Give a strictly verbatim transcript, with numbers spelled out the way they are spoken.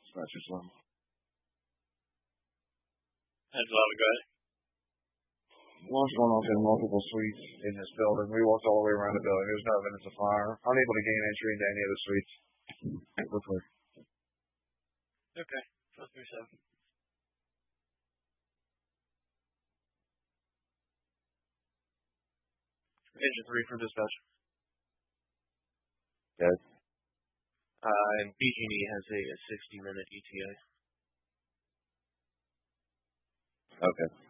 dispatcher's level. That's eleven, go ahead. What's going on in multiple suites in this building? We walked all the way around the building. There's no evidence of fire. Unable to gain entry into any of the suites. We're clear. Okay. four three seven. Engine three for dispatch. Dead. Uh, and B G and E has a, a sixty minute E T A. Okay.